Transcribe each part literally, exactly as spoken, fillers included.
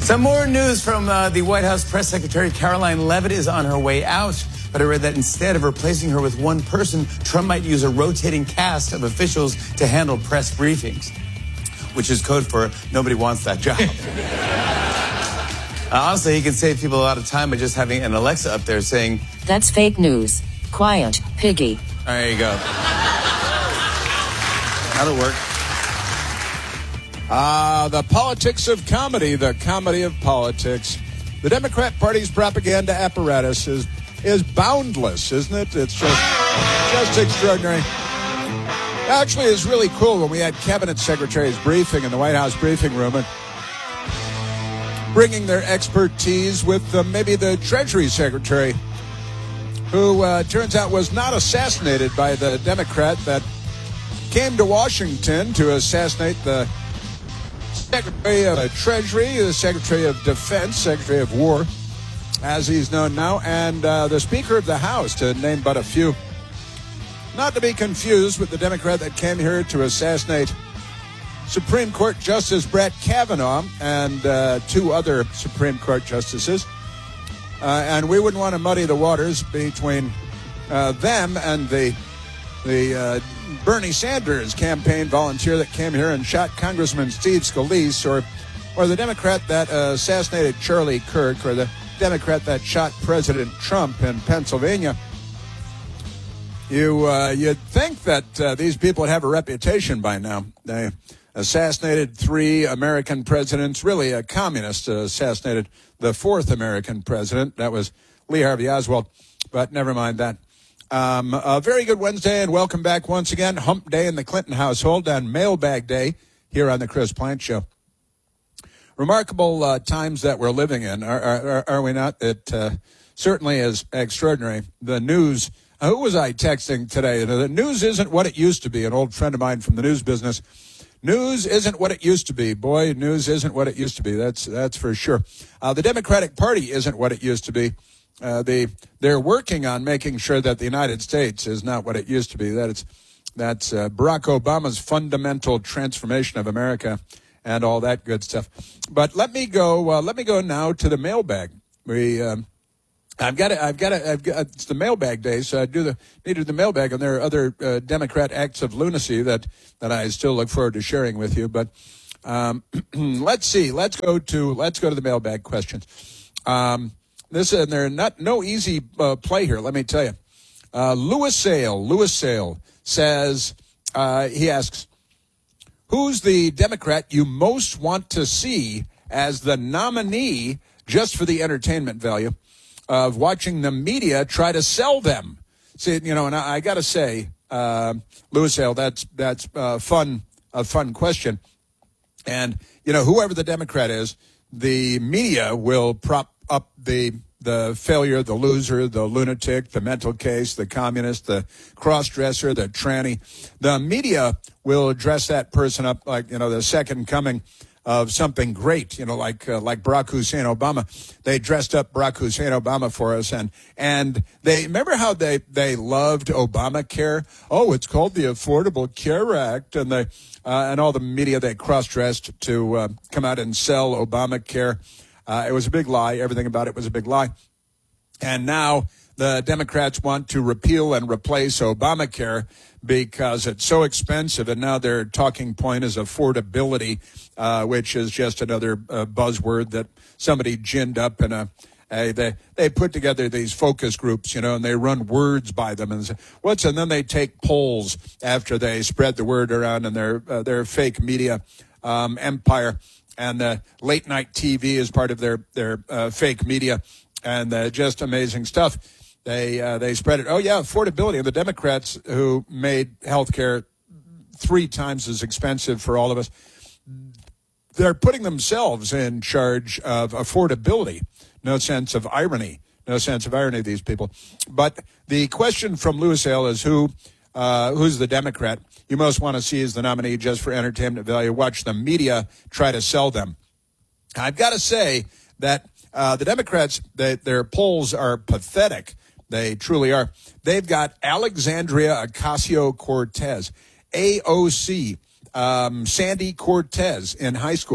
Some more news from uh, the White House press secretary. Caroline Leavitt is on her way out, but I read that instead of replacing her with one person, Trump might use a rotating cast of officials to handle press briefings, which is code for nobody wants that job. uh, honestly, he can save people a lot of time by just having an Alexa up there saying, "That's fake news. Quiet, piggy." There you go. That'll work. Ah, uh, the politics of comedy, the comedy of politics. The Democrat Party's propaganda apparatus is is boundless, isn't it? It's just just extraordinary. Actually, it's really cool when we had cabinet secretaries briefing in the White House briefing room and bringing their expertise with uh, maybe the Treasury Secretary, who uh, turns out was not assassinated by the Democrat that came to Washington to assassinate the Secretary of Treasury, the Secretary of Defense, Secretary of War, as he's known now, and uh, the Speaker of the House, to name but a few. Not to be confused with the Democrat that came here to assassinate Supreme Court Justice Brett Kavanaugh and uh, two other Supreme Court justices. Uh, and we wouldn't want to muddy the waters between uh, them and the the uh, Bernie Sanders campaign volunteer that came here and shot Congressman Steve Scalise, or or the Democrat that uh, assassinated Charlie Kirk, or the Democrat that shot President Trump in Pennsylvania. You, uh, you'd think that uh, these people would have a reputation by now. They assassinated three American presidents. Really, a communist uh, assassinated the fourth American president. That was Lee Harvey Oswald. But never mind that. Um, a very good Wednesday, and welcome back once again. Hump Day in the Clinton household and Mailbag Day here on the Chris Plante Show. Remarkable uh, times that we're living in, are, are, are we not? It uh, certainly is extraordinary. The news, uh, who was I texting today? The news isn't what it used to be. An old friend of mine from the news business. News isn't what it used to be. Boy, news isn't what it used to be. That's that's for sure. Uh, the Democratic Party isn't what it used to be. Uh, they they're working on making sure that the United States is not what it used to be. That it's that's uh, Barack Obama's fundamental transformation of America and all that good stuff. But let me go. Uh, let me go now to the mailbag. We um, I've got to, I've got to, I've got it's the mailbag day, so I do the needed the mailbag, and there are other uh, Democrat acts of lunacy that that I still look forward to sharing with you. But um, let's see. Let's go to let's go to the mailbag questions. Um, This and they're not no easy uh, play here. Let me tell you. Uh, Louis Sale, Louis Sale says uh, he asks, "Who's the Democrat you most want to see as the nominee, just for the entertainment value of watching the media try to sell them?" See, you know, and I, I got to say, uh, Louis Sale, that's that's uh, fun, a fun question, and you know, whoever the Democrat is, the media will prop up the the failure, the loser, the lunatic, the mental case, the communist, the cross-dresser, the tranny. The media will dress that person up like, you know, the second coming of something great, you know, like uh, like Barack Hussein Obama. They dressed up Barack Hussein Obama for us, and and they remember how they they loved Obamacare. Oh, it's called the Affordable Care Act, and they uh, and all the media they cross-dressed to uh, come out and sell Obamacare. Uh, it was a big lie. Everything about it was a big lie. And now the Democrats want to repeal and replace Obamacare because it's so expensive. And now their talking point is affordability, uh, which is just another uh, buzzword that somebody ginned up in a, a they, they put together these focus groups, you know, and they run words by them. And say, what's, and then they take polls after they spread the word around in their, uh, their fake media um, empire. And uh, late night T V is part of their their uh, fake media, and uh, just amazing stuff. They uh, they spread it. Oh yeah, affordability. And the Democrats, who made health care three times as expensive for all of us, they're putting themselves in charge of affordability. No sense of irony. No sense of irony. These people. But the question from Louis Sale is who. Uh, who's the Democrat you most want to see as the nominee just for entertainment value? Watch the media try to sell them. I've got to say that uh, the Democrats, they, their polls are pathetic. They truly are. They've got Alexandria Ocasio-Cortez, A O C, um, Sandy Cortez in high school.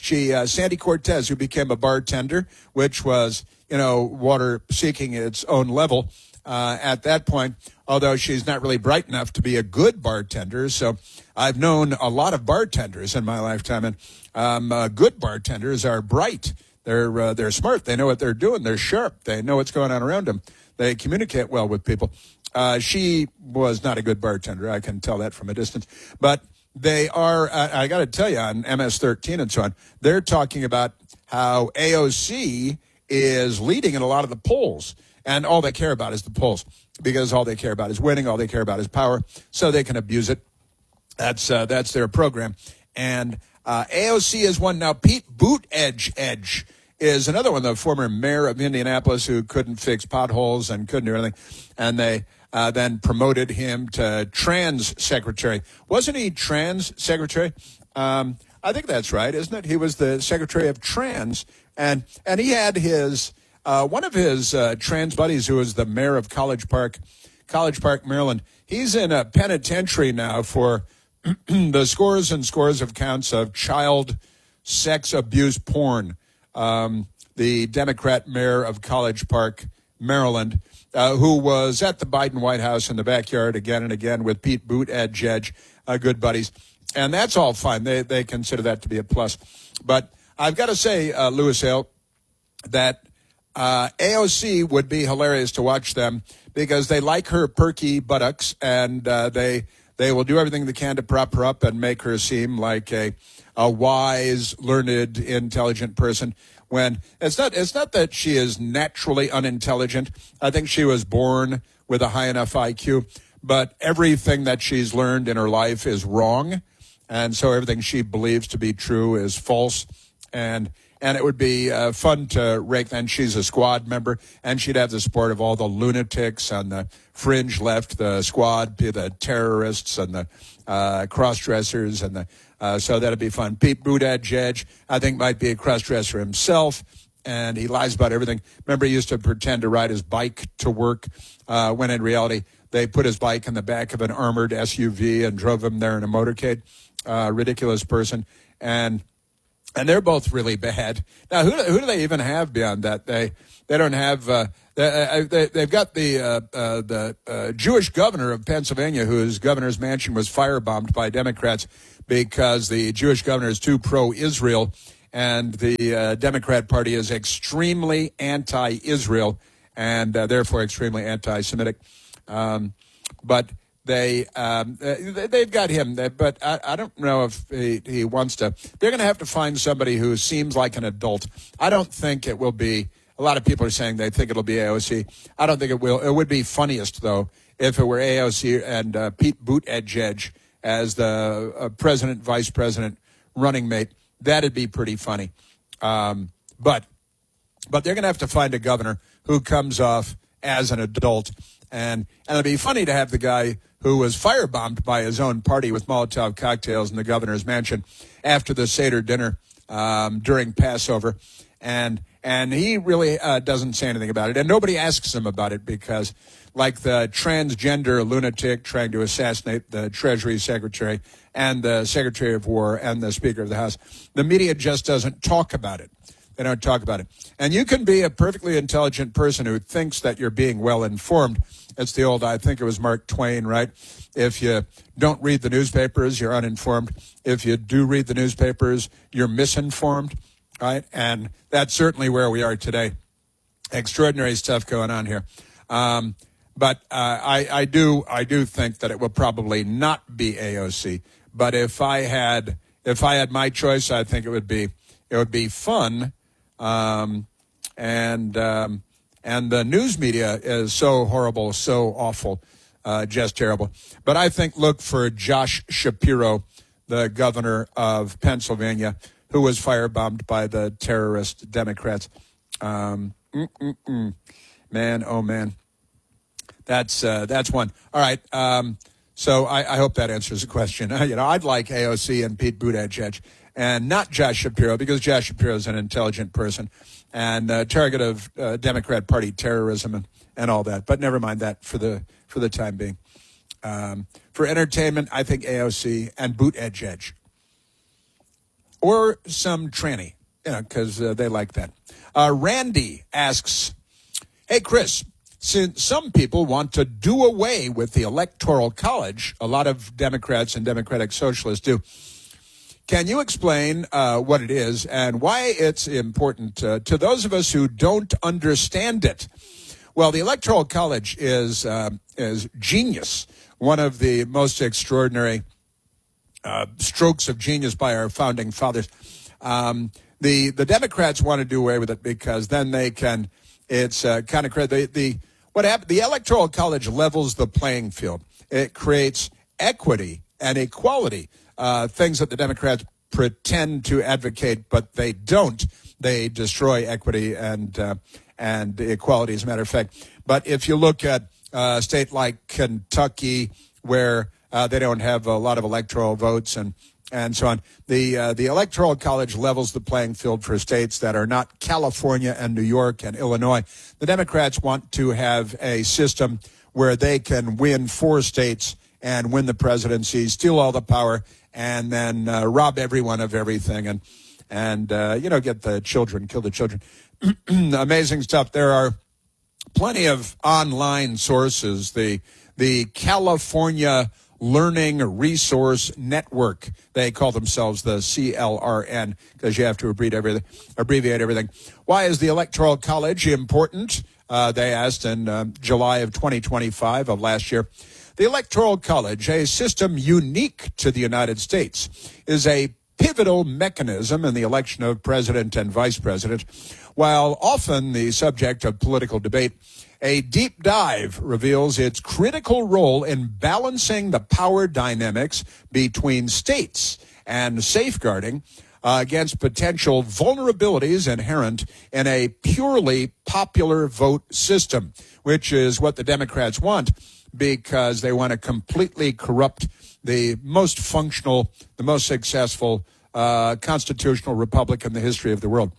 She, uh, Sandy Cortez, who became a bartender, which was, you know, water seeking its own level uh, at that point, although she's not really bright enough to be a good bartender. So I've known a lot of bartenders in my lifetime, and um, uh, good bartenders are bright. They're uh, they're smart. They know what they're doing. They're sharp. They know what's going on around them. They communicate well with people. Uh, she was not a good bartender. I can tell that from a distance. But they are, uh, I got to tell you, on M S thirteen and so on, they're talking about how A O C is leading in a lot of the polls. And all they care about is the polls, because all they care about is winning. All they care about is power, so they can abuse it. That's uh, that's their program. And uh, A O C is one. Now, Pete Buttigieg is another one, the former mayor of Indianapolis, who couldn't fix potholes and couldn't do anything. And they uh, then promoted him to trans secretary. Wasn't he trans secretary? Um, I think that's right, isn't it? He was the secretary of trans. And, and he had his... Uh, one of his uh, trans buddies, who is the mayor of College Park, College Park, Maryland, he's in a penitentiary now for the scores and scores of counts of child sex abuse porn. Um, the Democrat mayor of College Park, Maryland, uh, who was at the Biden White House in the backyard again and again with Pete Buttigieg, uh, good buddies. And that's all fine. They, they consider that to be a plus. But I've got to say, uh, Louis Hale, that... Uh, A O C would be hilarious to watch them, because they like her perky buttocks, and uh, they they will do everything they can to prop her up and make her seem like a a wise, learned, intelligent person. When it's not it's not that she is naturally unintelligent. I think she was born with a high enough I Q, but everything that she's learned in her life is wrong, and so everything she believes to be true is false. And And it would be uh, fun to rake. And she's a squad member, and she'd have the support of all the lunatics on the fringe left, the squad, the terrorists, and the uh, cross-dressers. And the, uh, so that'd be fun. Pete Buttigieg, I think, might be a cross-dresser himself, and he lies about everything. Remember, he used to pretend to ride his bike to work, uh, when in reality they put his bike in the back of an armored S U V and drove him there in a motorcade. Uh, ridiculous person. And... And they're both really bad. Now, who, who do they even have beyond that? They they don't have. Uh, they, they, they've got the uh, uh, the uh, Jewish governor of Pennsylvania, whose governor's mansion was firebombed by Democrats because the Jewish governor is too pro-Israel, and the uh, Democrat Party is extremely anti-Israel and uh, therefore extremely anti-Semitic. Um, but. They um, they've got him, but I, I don't know if he, he wants to. They're going to have to find somebody who seems like an adult. I don't think it will be. A lot of people are saying they think it'll be A O C. I don't think it will. It would be funniest though if it were A O C and uh, Pete Buttigieg as the uh, president, vice president, running mate. That'd be pretty funny. Um, but but they're going to have to find a governor who comes off as an adult, and and it'd be funny to have the guy who was firebombed by his own party with Molotov cocktails in the governor's mansion after the Seder dinner um, during Passover. And and he really uh, doesn't say anything about it. And nobody asks him about it because, like the transgender lunatic trying to assassinate the Treasury Secretary and the Secretary of War and the Speaker of the House, the media just doesn't talk about it. They don't talk about it. And you can be a perfectly intelligent person who thinks that you're being well informed. It's the old, I think it was Mark Twain, right? If you don't read the newspapers, you're uninformed. If you do read the newspapers, you're misinformed, right? And that's certainly where we are today. Extraordinary stuff going on here. Um, but uh, I, I do I do think that it will probably not be A O C. But if I had if I had my choice, I think it would be it would be fun. Um, and um, and the news media is so horrible, so awful, uh, just terrible. But I think look for Josh Shapiro, the governor of Pennsylvania, who was firebombed by the terrorist Democrats. Um, mm, mm, mm. Man, oh man, that's uh, that's one. All right. Um, so I, I hope that answers the question. You know, I'd like A O C and Pete Buttigieg, and not Josh Shapiro, because Josh Shapiro is an intelligent person and a target of uh, Democrat Party terrorism and, and all that. But never mind that for the for the time being. Um, for entertainment, I think A O C and Buttigieg. or some tranny, you know, because uh, they like that. Uh, Randy asks, hey, Chris, since some people want to do away with the Electoral College, a lot of Democrats and Democratic Socialists do, can you explain uh, what it is and why it's important uh, to those of us who don't understand it? Well, the Electoral College is uh, is genius, one of the most extraordinary uh, strokes of genius by our founding fathers. Um, the the Democrats want to do away with it because then they can. It's uh, kind of crazy. The, the what happened? The Electoral College levels the playing field. It creates equity and equality. Uh, things that the Democrats pretend to advocate, but they don't. They destroy equity and uh, and equality, as a matter of fact. But if you look at uh, a state like Kentucky, where uh, they don't have a lot of electoral votes and and so on, the uh, the Electoral College levels the playing field for states that are not California and New York and Illinois. The Democrats want to have a system where they can win four states and win the presidency, steal all the power, and then uh, rob everyone of everything, and and uh, you know, get the children, kill the children. Amazing stuff. There are plenty of online sources. The the California Learning Resource Network, they call themselves the C L R N because you have to abbreviate everything. Abbreviate everything. Why is the Electoral College important? Uh, they asked in uh, July of twenty twenty-five of last year. The Electoral College, a system unique to the United States, is a pivotal mechanism in the election of president and vice president. While often the subject of political debate, a deep dive reveals its critical role in balancing the power dynamics between states and safeguarding uh, against potential vulnerabilities inherent in a purely popular vote system, which is what the Democrats want, because they want to completely corrupt the most functional, the most successful uh, constitutional republic in the history of the world.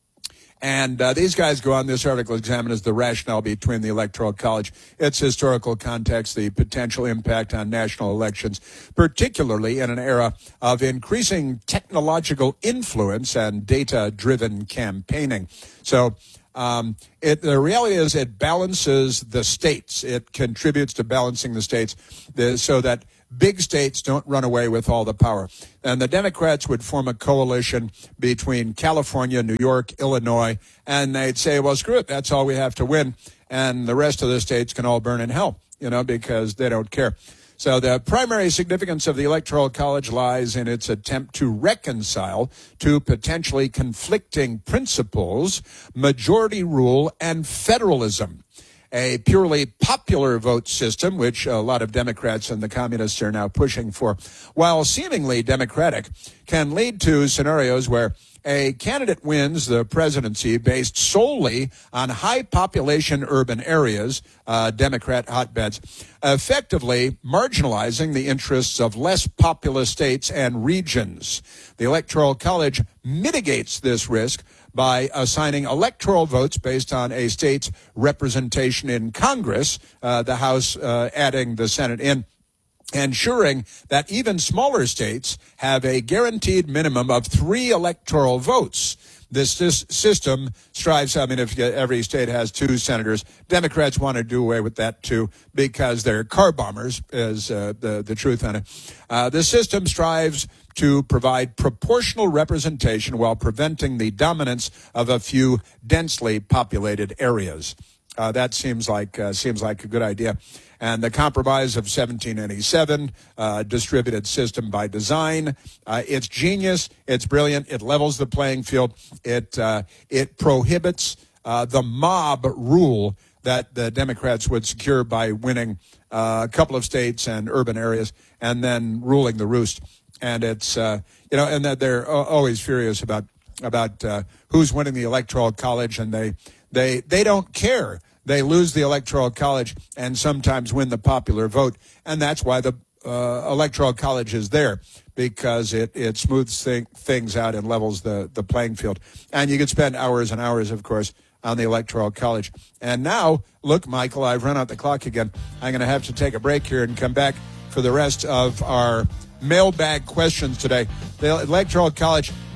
And uh, these guys go on, this article examines the rationale between the Electoral College, its historical context, the potential impact on national elections, particularly in an era of increasing technological influence and data-driven campaigning. So Um, it, the reality is it balances the states. It contributes to balancing the states the, so that big states don't run away with all the power. And the Democrats would form a coalition between California, New York, Illinois, and they'd say, well, screw it, that's all we have to win. And the rest of the states can all burn in hell, you know, because they don't care. So the primary significance of the Electoral College lies in its attempt to reconcile two potentially conflicting principles, majority rule and federalism. A purely popular vote system, which a lot of Democrats and the communists are now pushing for, while seemingly democratic, can lead to scenarios where a candidate wins the presidency based solely on high population urban areas, uh, Democrat hotbeds, effectively marginalizing the interests of less populous states and regions. The Electoral College mitigates this risk by assigning electoral votes based on a state's representation in Congress, uh, the House uh, adding the Senate in, ensuring that even smaller states have a guaranteed minimum of three electoral votes. This, this system strives, I mean, if you, every state has two senators, Democrats want to do away with that too because they're car bombers, is uh, the, the truth on it. Uh, the system strives to provide proportional representation while preventing the dominance of a few densely populated areas. Uh, that seems like uh, seems like a good idea. And the compromise of seventeen eighty-seven, uh, distributed system by design, uh, it's genius, it's brilliant, it levels the playing field, it uh, it prohibits uh, the mob rule that the Democrats would secure by winning uh, a couple of states and urban areas and then ruling the roost. And it's uh, you know, and that they're always furious about about uh, who's winning the Electoral College, and they they they don't care. They lose the Electoral College and sometimes win the popular vote, and that's why the uh, Electoral College is there, because it, it smooths thing, things out and levels the, the playing field. And you could spend hours and hours, of course, on the Electoral College. And now, look, Michael, I've run out the clock again. I'm going to have to take a break here and come back for the rest of our mailbag questions today. The Electoral College,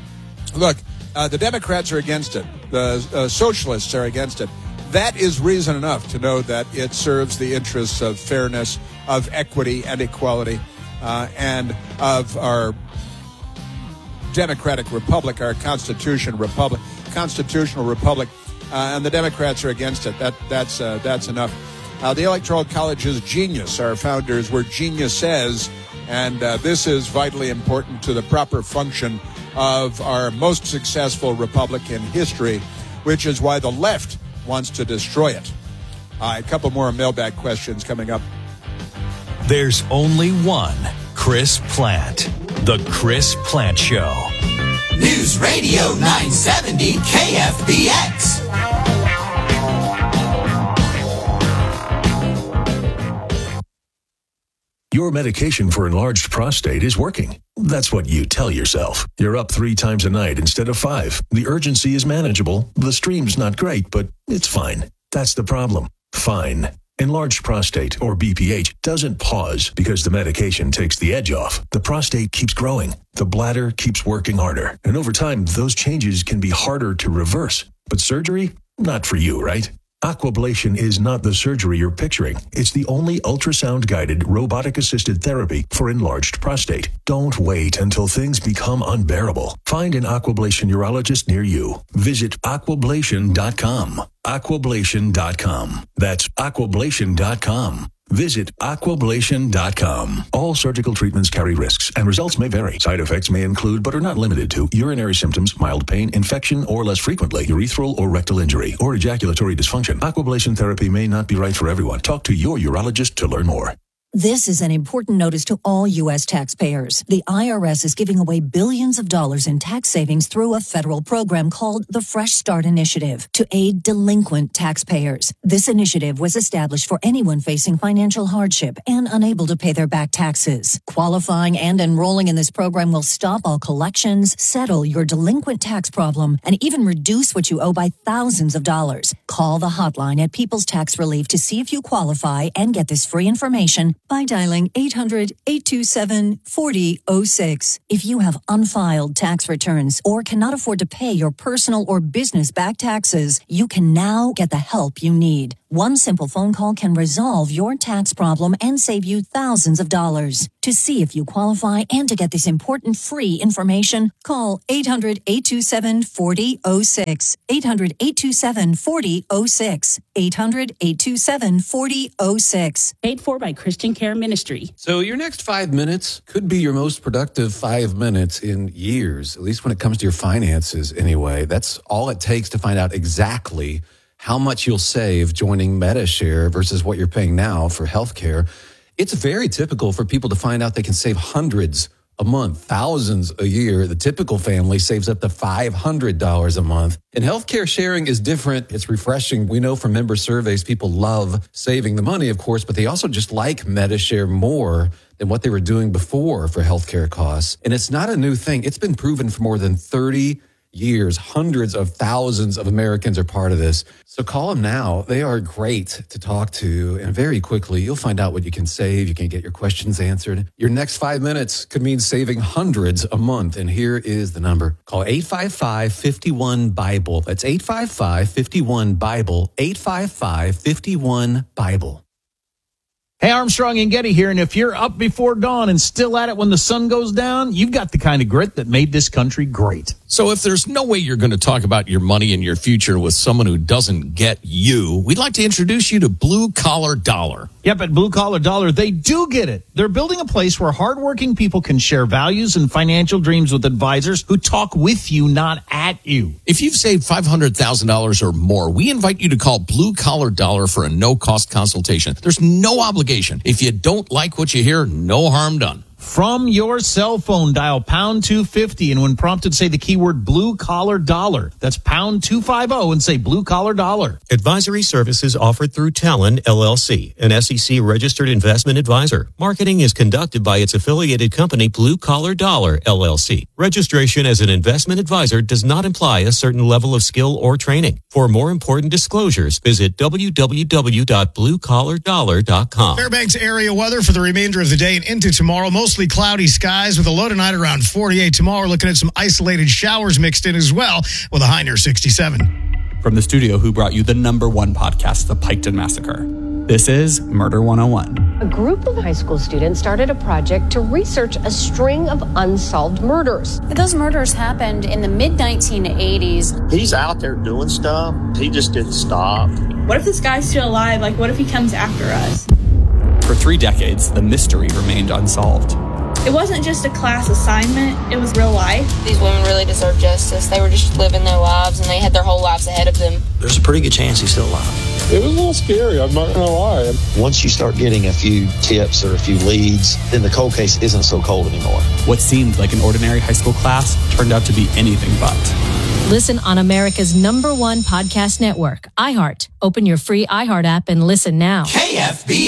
Look, uh, the Democrats are against it. The uh, socialists are against it. That is reason enough to know that it serves the interests of fairness, of equity and equality, uh, and of our democratic republic, our constitution republic, constitutional republic, uh, and the Democrats are against it. That that's uh, that's enough. Uh, the Electoral College is genius. Our founders were geniuses, and uh, this is vitally important to the proper function of our most successful republic in history, which is why the left wants to destroy it. Uh, a couple more mailbag questions coming up. There's only one Chris Plant. The Chris Plant Show. News Radio nine seventy K F B X. Your medication for enlarged prostate is working. That's what you tell yourself. You're up three times a night instead of five. The urgency is manageable. The stream's not great, but it's fine. That's the problem. Fine. Enlarged prostate, or B P H, doesn't pause because the medication takes the edge off. The prostate keeps growing. The bladder keeps working harder. And over time, those changes can be harder to reverse. But surgery? Not for you, right? Aquablation is not the surgery you're picturing. It's the only ultrasound-guided, robotic-assisted therapy for enlarged prostate. Don't wait until things become unbearable. Find an Aquablation urologist near you. Visit aquablation dot com. aquablation dot com. That's aquablation dot com. Visit aquablation dot com. All surgical treatments carry risks, and results may vary. Side effects may include, but are not limited to, urinary symptoms, mild pain, infection, or less frequently, urethral or rectal injury, or ejaculatory dysfunction. Aquablation therapy may not be right for everyone. Talk to your urologist to learn more. This is an important notice to all U S taxpayers. The I R S is giving away billions of dollars in tax savings through a federal program called the Fresh Start Initiative to aid delinquent taxpayers. This initiative was established for anyone facing financial hardship and unable to pay their back taxes. Qualifying and enrolling in this program will stop all collections, settle your delinquent tax problem, and even reduce what you owe by thousands of dollars. Call the hotline at People's Tax Relief to see if you qualify and get this free information by dialing eight hundred, eight two seven, four zero zero six. If you have unfiled tax returns or cannot afford to pay your personal or business back taxes, you can now get the help you need. One simple phone call can resolve your tax problem and save you thousands of dollars. To see if you qualify and to get this important free information, call eight hundred, eight two seven, four zero zero six. eight hundred, eight two seven, four zero zero six. eight hundred, eight two seven, four zero zero six. Paid for by Christian Care Ministry. So your next five minutes could be your most productive five minutes in years, at least when it comes to your finances anyway. That's all it takes to find out exactly how much you'll save joining MediShare versus what you're paying now for healthcare. It's very typical for people to find out they can save hundreds a month, thousands a year. The typical family saves up to five hundred dollars a month. And healthcare sharing is different. It's refreshing. We know from member surveys, people love saving the money, of course, but they also just like MediShare more than what they were doing before for healthcare costs. And it's not a new thing. It's been proven for more than thirty years. Hundreds of thousands of Americans are part of this. So call them now. They are great to talk to. And very quickly, you'll find out what you can save. You can get your questions answered. Your next five minutes could mean saving hundreds a month. And here is the number. Call eight five five, five one, BIBLE. That's eight five five, five one, BIBLE. eight five five, five one, BIBLE. Hey, Armstrong and Getty here, and if you're up before dawn and still at it when the sun goes down, you've got the kind of grit that made this country great. So if there's no way you're going to talk about your money and your future with someone who doesn't get you, we'd like to introduce you to Blue Collar Dollar. Yep, at Blue Collar Dollar, they do get it. They're building a place where hardworking people can share values and financial dreams with advisors who talk with you, not at you. If you've saved five hundred thousand dollars or more, we invite you to call Blue Collar Dollar for a no-cost consultation. There's no obligation. If you don't like what you hear, no harm done. From your cell phone, dial pound two fifty, and when prompted, say the keyword Blue Collar Dollar. That's pound two fifty and say Blue Collar Dollar. Advisory services offered through Talon, L L C, an S E C-registered investment advisor. Marketing is conducted by its affiliated company, Blue Collar Dollar, L L C. Registration as an investment advisor does not imply a certain level of skill or training. For more important disclosures, visit w w w dot blue collar dollar dot com. Fairbanks area weather for the remainder of the day and into tomorrow. Most mostly cloudy skies with a low tonight around forty-eight. Tomorrow, we're looking at some isolated showers mixed in as well with a high near sixty-seven. From the studio who brought you the number one podcast, The Piketon Massacre, this is Murder one oh one. A group of high school students started a project to research a string of unsolved murders. Those murders happened in the mid nineteen eighties. He's out there doing stuff. He just didn't stop. What if this guy's still alive? Like, what if he comes after us? For three decades, the mystery remained unsolved. It wasn't just a class assignment, it was real life. These women really deserve justice. They were just living their lives, and they had their whole lives ahead of them. There's a pretty good chance he's still alive. It was a little scary, I'm not going to lie. Once you start getting a few tips or a few leads, then the cold case isn't so cold anymore. What seemed like an ordinary high school class turned out to be anything but. Listen on America's number one podcast network, iHeart. Open your free iHeart app and listen now. K F B